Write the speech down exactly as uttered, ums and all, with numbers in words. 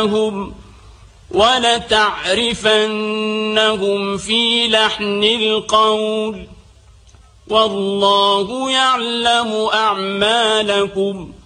لهم ولتعرفنهم في لحن القول والله يعلم أعمالكم